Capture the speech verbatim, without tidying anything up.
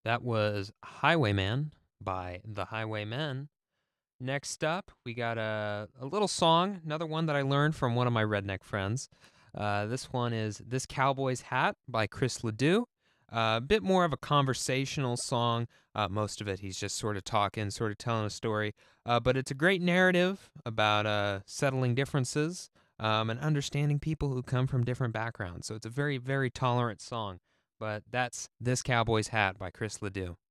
That was Highwayman by The Highwaymen. Next up, we got a, a little song, another one that I learned from one of my redneck friends. Uh, this one is This Cowboy's Hat by Chris Ledoux. Uh, a bit more of a conversational song. Uh, most of it, he's just sort of talking, sort of telling a story. Uh, but it's a great narrative about uh, settling differences um, and understanding people who come from different backgrounds. So it's a very, very tolerant song. But that's This Cowboy's Hat by Chris Ledoux.